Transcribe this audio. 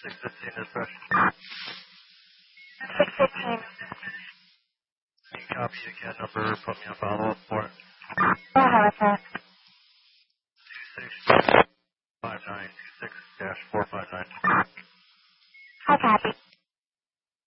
615 dispatch. 615. Can you copy again number, put me on follow-up for it? Yeah, how is that? 5926-459. I copy.